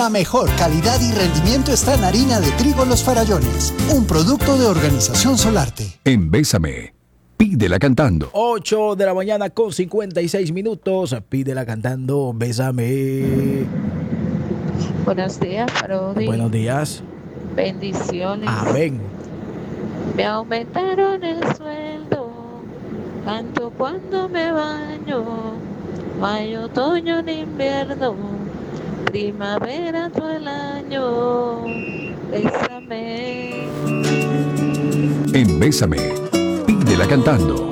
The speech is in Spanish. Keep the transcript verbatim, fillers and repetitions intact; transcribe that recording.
La mejor calidad y rendimiento está en harina de trigo Los Farallones, un producto de Organización Solarte. En Bésame, pídela cantando. ocho de la mañana con cincuenta y seis minutos. Pídela cantando, Bésame. Buenos días, Parodi. Buenos días. Bendiciones. Amén. Me aumentaron el sueldo, canto cuando me baño, mayo, otoño, en invierno, primavera todo el año. Bésame. En Bésame, pídela cantando.